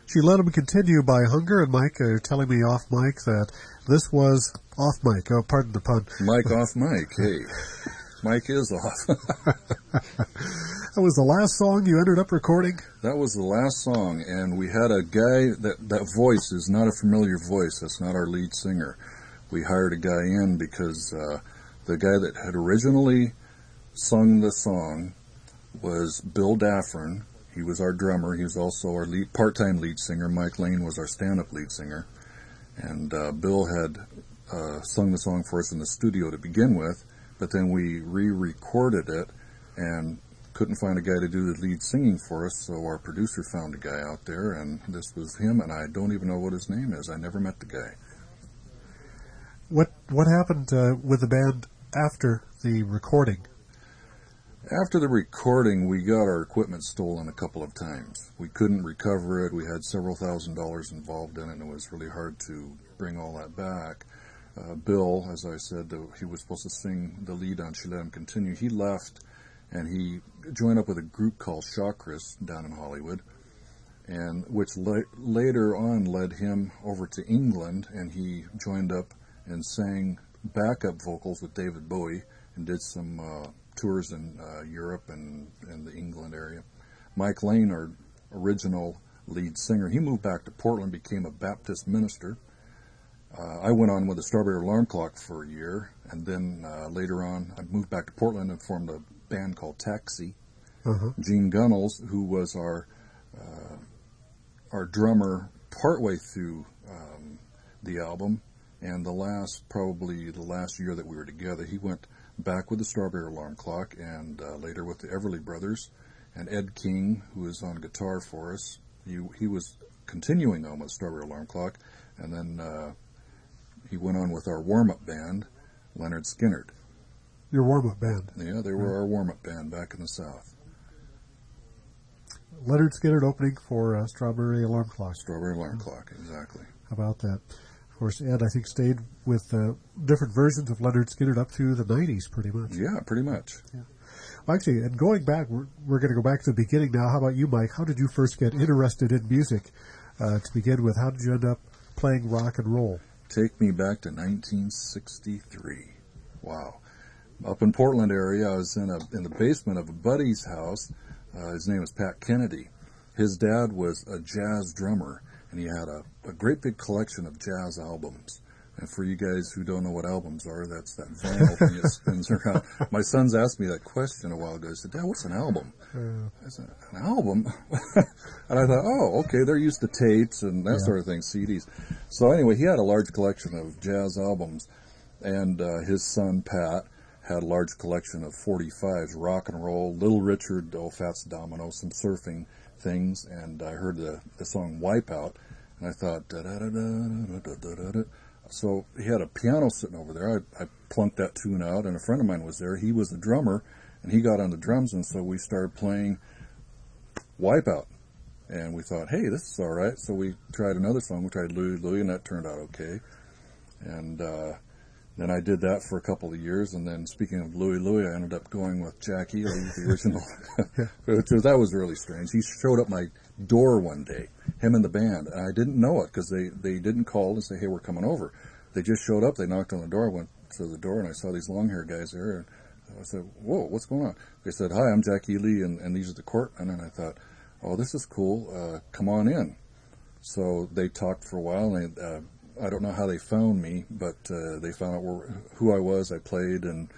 She let him continue by Hunger, and Mike, you're telling me off mic that this was off mic. Oh, pardon the pun. Mike off mic. Hey, Mike is off. That was the last song you ended up recording? That was the last song, and we had a guy, that voice is not a familiar voice. That's not our lead singer. We hired a guy in because the guy that had originally sung the song was Bill Daffern. He was our drummer. He was also our part-time lead singer. Mike Lane was our stand-up lead singer. And Bill had sung the song for us in the studio to begin with, but then we re-recorded it and couldn't find a guy to do the lead singing for us, so our producer found a guy out there, and this was him, and I don't even know what his name is. I never met the guy. What happened with the band after the recording? After the recording, we got our equipment stolen a couple of times. We couldn't recover it. We had several $1,000s involved in it, and it was really hard to bring all that back. Bill, as I said, he was supposed to sing the lead on She Let Him Continue. He left, and he joined up with a group called Chakras down in Hollywood, and which later on led him over to England, and he joined up and sang backup vocals with David Bowie and did some tours in Europe and the England area. Mike Lane, our original lead singer, he moved back to Portland, became a Baptist minister. I went on with the Strawberry Alarm Clock for a year, and then later on I moved back to Portland and formed a band called Taxi. Gene Gunnels, who was our drummer partway through the album, and the last year that we were together, he went back with the Strawberry Alarm Clock, and later with the Everly Brothers, and Ed King, who is on guitar for us. He was continuing on with Strawberry Alarm Clock, and then he went on with our warm-up band, Leonard Skinnard. Your warm-up band? Yeah, they were our warm-up band back in the South. Leonard Skinnard opening for Strawberry Alarm Clock. Strawberry Alarm Clock, exactly. How about that? Of course, Ed, I think, stayed with different versions of Leonard Skinnard up through the 90s, pretty much. Yeah, pretty much. Yeah. Well, actually, and going back, we're going to go back to the beginning now. How about you, Mike? How did you first get interested in music to begin with? How did you end up playing rock and roll? Take me back to 1963. Wow. Up in Portland area, I was in the basement of a buddy's house. His name was Pat Kennedy. His dad was a jazz drummer, and he had a great big collection of jazz albums. And for you guys who don't know what albums are, that's that vinyl thing that spins around. My sons asked me that question a while ago. They said, Dad, what's an album? I said, an album? And I thought, oh, okay, they're used to tapes and that sort of thing, CDs. So anyway, he had a large collection of jazz albums, and his son, Pat, had a large collection of 45s, rock and roll, Little Richard, Fats Domino, some surfing things, and I heard the song Wipeout, and I thought, da-da-da-da-da-da-da-da. So he had a piano sitting over there. I plunked that tune out, and a friend of mine was there. He was the drummer, and he got on the drums, and so we started playing Wipeout. And we thought, hey, this is all right. So we tried another song. We tried Louie Louie, and that turned out okay. And then I did that for a couple of years, and then speaking of Louie Louie, I ended up going with Jack Ely, the original. That was really strange. He showed up my door one day, him and the band, and I didn't know it because they didn't call and say, hey, we're coming over. They just showed up. They knocked on the door. I went to the door, and I saw these long-haired guys there, and I said, whoa, what's going on? They said, hi, I'm Jack Ely, and these are the Courtmen, and I thought, oh, this is cool. Come on in. So they talked for a while, and I don't know how they found me, but they found out who I was. I played, and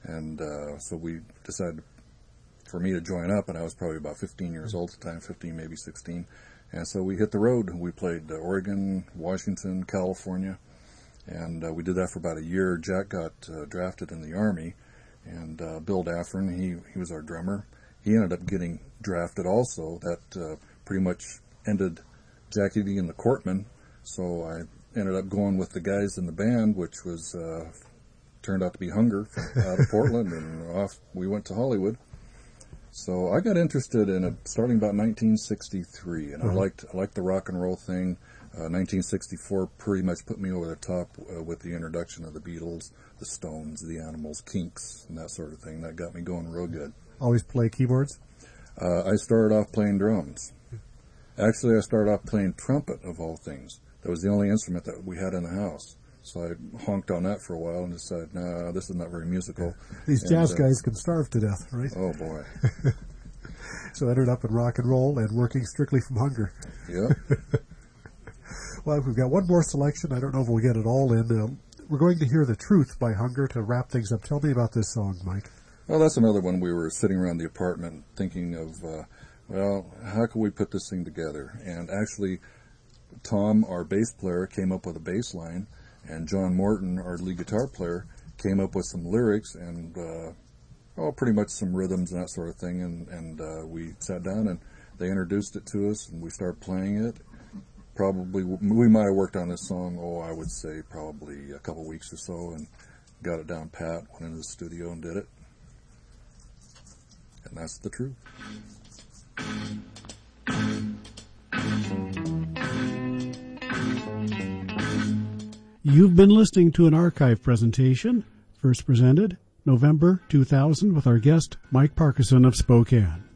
so we decided for me to join up, and I was probably about 15 years old at the time, 15, maybe 16. And so we hit the road. We played Oregon, Washington, California, and we did that for about a year. Jack got drafted in the Army, and Bill Daffern, he was our drummer. He ended up getting drafted also. That pretty much ended Jack Ely and the Courtmen, so I ended up going with the guys in the band, which was turned out to be Hunger from out of Portland, and off we went to Hollywood. So I got interested in it starting about 1963, and I liked the rock and roll thing. 1964 pretty much put me over the top with the introduction of the Beatles, the Stones, the Animals, Kinks, and that sort of thing. That got me going real good. Always play keyboards? I started off playing drums. Actually, I started off playing trumpet, of all things. That was the only instrument that we had in the house. So I honked on that for a while and decided, no, this is not very musical. These jazz guys can starve to death, right? Oh, boy. So ended up in rock and roll and working strictly from hunger. Yep. Well, we've got one more selection. I don't know if we'll get it all in. We're going to hear The Truth by Hunger to wrap things up. Tell me about this song, Mike. Well, that's another one. We were sitting around the apartment thinking of, well, how can we put this thing together? And actually, Tom, our bass player, came up with a bass line, and John Morton, our lead guitar player, came up with some lyrics and, pretty much some rhythms and that sort of thing. And we sat down and they introduced it to us, and we started playing it. Probably, we might have worked on this song, I would say probably a couple weeks or so, and got it down pat, went into the studio and did it. And that's The Truth. You've been listening to an archive presentation, first presented November 2000 with our guest Mike Parkinson of Spokane.